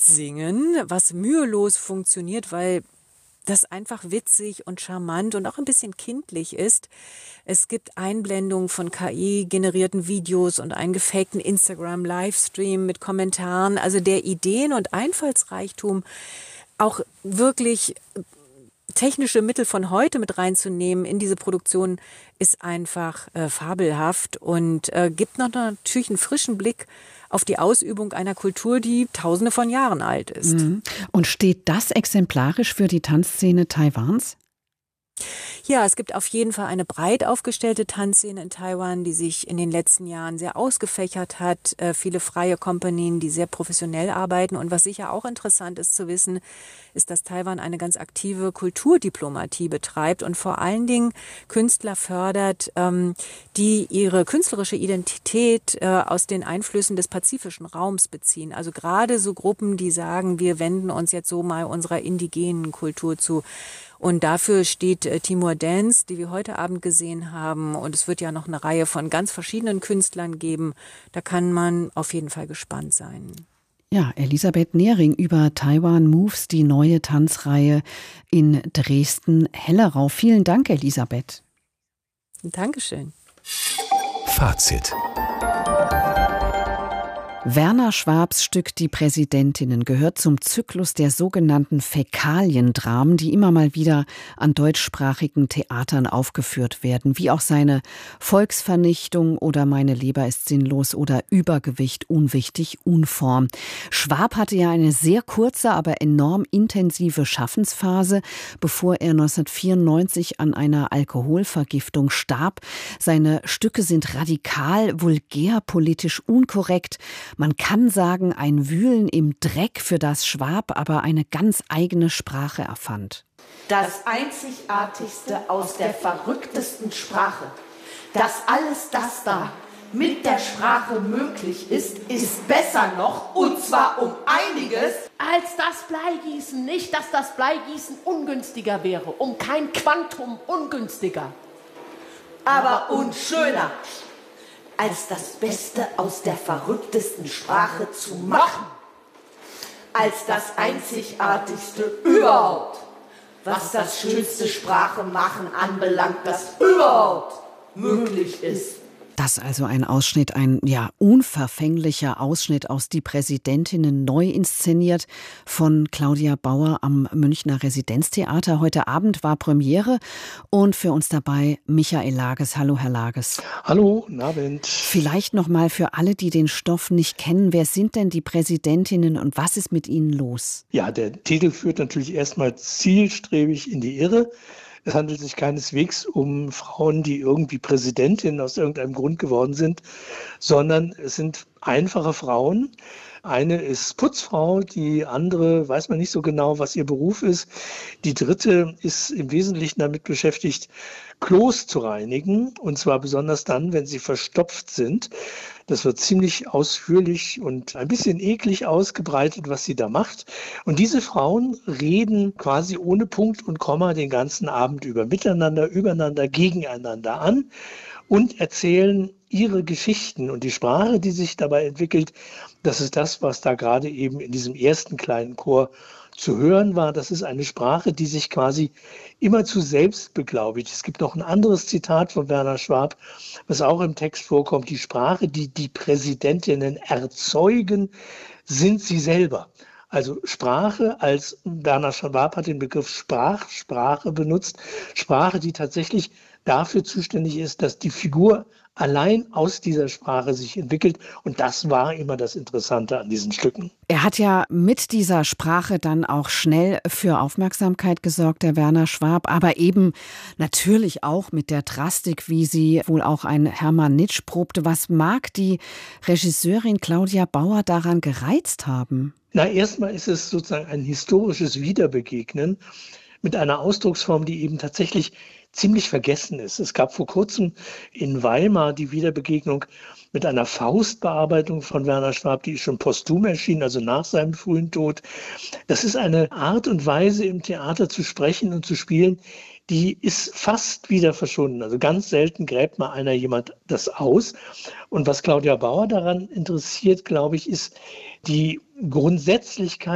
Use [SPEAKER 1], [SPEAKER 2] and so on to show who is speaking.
[SPEAKER 1] Mitsingen, was mühelos funktioniert, weil das einfach witzig und charmant und auch ein bisschen kindlich ist. Es gibt Einblendungen von KI-generierten Videos und einen gefakten Instagram-Livestream mit Kommentaren. Also der Ideen- und Einfallsreichtum, auch wirklich technische Mittel von heute mit reinzunehmen in diese Produktion, ist einfach fabelhaft und gibt noch natürlich einen frischen Blick auf die Ausübung einer Kultur, die Tausende von Jahren alt ist.
[SPEAKER 2] Mhm. Und steht das exemplarisch für die Tanzszene Taiwans?
[SPEAKER 1] Ja, es gibt auf jeden Fall eine breit aufgestellte Tanzszene in Taiwan, die sich in den letzten Jahren sehr ausgefächert hat. Viele freie Kompanien, die sehr professionell arbeiten. Und was sicher auch interessant ist zu wissen, ist, dass Taiwan eine ganz aktive Kulturdiplomatie betreibt und vor allen Dingen Künstler fördert, die ihre künstlerische Identität aus den Einflüssen des pazifischen Raums beziehen. Also gerade so Gruppen, die sagen, wir wenden uns jetzt so mal unserer indigenen Kultur zu. Und dafür steht Timur Dance, die wir heute Abend gesehen haben. Und es wird ja noch eine Reihe von ganz verschiedenen Künstlern geben. Da kann man auf jeden Fall gespannt sein.
[SPEAKER 2] Ja, Elisabeth Nehring über Taiwan Moves, die neue Tanzreihe in Dresden-Hellerau. Vielen Dank, Elisabeth.
[SPEAKER 1] Dankeschön.
[SPEAKER 3] Fazit.
[SPEAKER 2] Werner Schwabs Stück Die Präsidentinnen gehört zum Zyklus der sogenannten Fäkaliendramen, die immer mal wieder an deutschsprachigen Theatern aufgeführt werden, wie auch seine Volksvernichtung oder Meine Leber ist sinnlos oder Übergewicht, unwichtig, unform. Schwab hatte ja eine sehr kurze, aber enorm intensive Schaffensphase, bevor er 1994 an einer Alkoholvergiftung starb. Seine Stücke sind radikal, vulgär, politisch unkorrekt. Man kann sagen, ein Wühlen im Dreck, für das Schwab aber eine ganz eigene Sprache erfand.
[SPEAKER 4] Das Einzigartigste aus der verrücktesten Sprache, dass alles das da mit der Sprache möglich ist, ist besser noch, und zwar um einiges, als das Bleigießen. Nicht, dass das Bleigießen ungünstiger wäre, um kein Quantum ungünstiger, aber unschöner, als das Beste aus der verrücktesten Sprache zu machen, als das Einzigartigste überhaupt, was das schönste Sprachemachen anbelangt, das überhaupt möglich ist.
[SPEAKER 2] Das also ein Ausschnitt, ein unverfänglicher Ausschnitt aus Die Präsidentinnen, neu inszeniert von Claudia Bauer am Münchner Residenztheater. Heute Abend war Premiere und für uns dabei Michael Lages. Hallo, Herr Lages.
[SPEAKER 5] Hallo, guten Abend.
[SPEAKER 2] Vielleicht noch mal für alle, die den Stoff nicht kennen, wer sind denn die Präsidentinnen und was ist mit ihnen los?
[SPEAKER 5] Ja, der Titel führt natürlich erstmal zielstrebig in die Irre. Es handelt sich keineswegs um Frauen, die irgendwie Präsidentin aus irgendeinem Grund geworden sind, sondern es sind einfache Frauen. Eine ist Putzfrau, die andere weiß man nicht so genau, was ihr Beruf ist. Die dritte ist im Wesentlichen damit beschäftigt, Klos zu reinigen, und zwar besonders dann, wenn sie verstopft sind. Das wird ziemlich ausführlich und ein bisschen eklig ausgebreitet, was sie da macht. Und diese Frauen reden quasi ohne Punkt und Komma den ganzen Abend über, miteinander, übereinander, gegeneinander an und erzählen ihre Geschichten. Und die Sprache, die sich dabei entwickelt, das ist das, was da gerade eben in diesem ersten kleinen Chor zu hören war. Das ist eine Sprache, die sich quasi immerzu selbst beglaubigt. Es gibt noch ein anderes Zitat von Werner Schwab, was auch im Text vorkommt. Die Sprache, die die Präsidentinnen erzeugen, sind sie selber. Also Sprache, als Werner Schwab hat den Begriff Sprache benutzt, Sprache, die tatsächlich dafür zuständig ist, dass die Figur allein aus dieser Sprache sich entwickelt. Und das war immer das Interessante an diesen Stücken.
[SPEAKER 2] Er hat ja mit dieser Sprache dann auch schnell für Aufmerksamkeit gesorgt, der Werner Schwab, aber eben natürlich auch mit der Drastik, wie sie wohl auch ein Hermann Nitsch probte. Was mag die Regisseurin Claudia Bauer daran gereizt haben?
[SPEAKER 5] Na, erstmal ist es sozusagen ein historisches Wiederbegegnen mit einer Ausdrucksform, die eben tatsächlich ziemlich vergessen ist. Es gab vor kurzem in Weimar die Wiederbegegnung mit einer Faustbearbeitung von Werner Schwab, die ist schon posthum erschienen, also nach seinem frühen Tod. Das ist eine Art und Weise, im Theater zu sprechen und zu spielen, die ist fast wieder verschwunden. Also ganz selten gräbt mal jemand das aus. Und was Claudia Bauer daran interessiert, glaube ich, ist die Grundsätzlichkeit